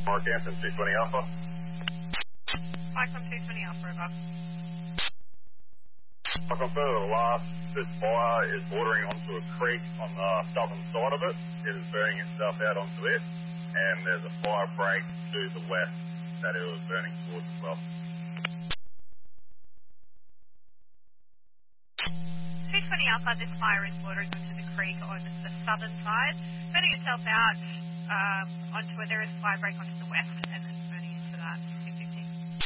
Mark Anson, 220 Alpha. Icon 220 Alpha, over. I confirm that this fire is bordering onto a creek on the southern side of it. It is burning itself out onto it, and there's a fire break to the west that it was burning towards as well. 220 Alpha, this fire is bordering onto the creek on the southern side, burning itself out onto where there is a fire break onto the west.